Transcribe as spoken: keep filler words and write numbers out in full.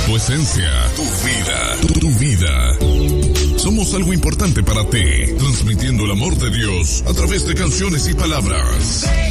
Tu esencia, tu vida, tu, tu vida. Somos algo importante para ti, transmitiendo el amor de Dios a través de canciones y palabras.